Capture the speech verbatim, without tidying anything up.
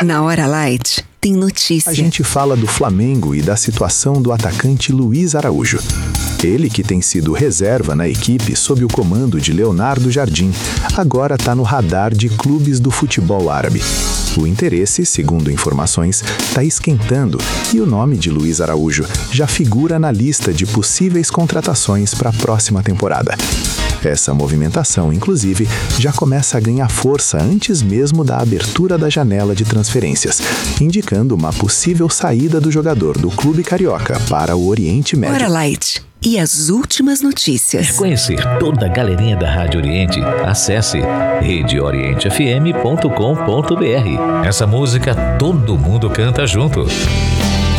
Na Hora Light, tem notícia. A gente fala do Flamengo e da situação do atacante Luiz Araújo. Ele, que tem sido reserva na equipe sob o comando de Leonardo Jardim, agora está no radar de clubes do futebol árabe. O interesse, segundo informações, está esquentando e o nome de Luiz Araújo já figura na lista de possíveis contratações para a próxima temporada. Essa movimentação, inclusive, já começa a ganhar força antes mesmo da abertura da janela de transferências, indicando uma possível saída do jogador do clube carioca para o Oriente Médio. Hora Light. E as últimas notícias. Quer conhecer toda a galerinha da Rádio Oriente? Acesse rede oriente f m ponto com ponto b r. Essa música todo mundo canta junto.